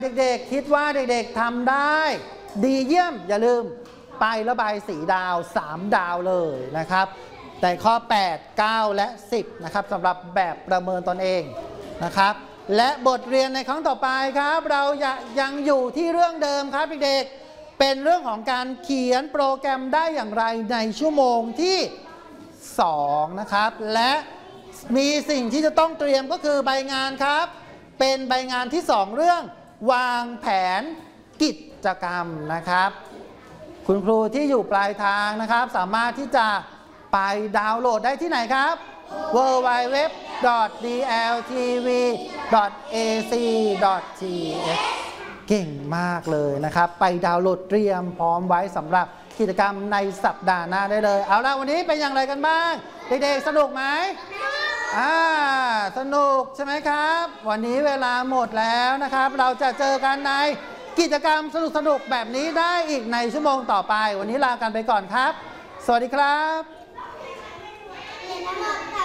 เด็กๆคิดว่าเด็กๆทำได้ดีเยี่ยมอย่าลืมไประบายสีดาว3 ดาวเลยนะครับแต่ข้อ 8 9 และ 10นะครับสำหรับแบบประเมินตนเองนะครับและบทเรียนในครั้งต่อไปครับเรายังอยู่ที่เรื่องเดิมครับเด็กๆเป็นเรื่องของการเขียนโปรแกรมได้อย่างไรในชั่วโมงที่2นะครับและมีสิ่งที่จะต้องเตรียมก็คือใบงานครับเป็นใบงานที่2เรื่องวางแผนกิจกรรมนะครับคุณครูที่อยู่ปลายทางนะครับสามารถที่จะไปดาวน์โหลดได้ที่ไหนครับ www.dltv.ac.th เก่งมากเลยนะครับไปดาวน์โหลดเตรียมพร้อมไว้สำหรับกิจกรรมในสัปดาห์หน้าได้เลยเอาล่ะวันนี้เป็นอย่างไรกันบ้างเด็กๆสนุกไหมสนุกใช่ไหมครับวันนี้เวลาหมดแล้วนะครับเราจะเจอกันในกิจกรรมสนุกๆแบบนี้ได้อีกในชั่วโมงต่อไปวันนี้ลากันไปก่อนครับสวัสดีครับ